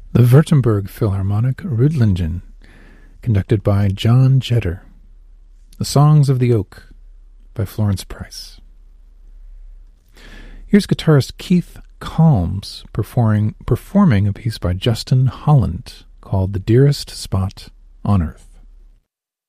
The Württemberg Philharmonic Rüdlingen, conducted by John Jetter. The Songs of the Oak by Florence Price. Here's guitarist Keith Calmes performing a piece by Justin Holland called The Dearest Spot on Earth.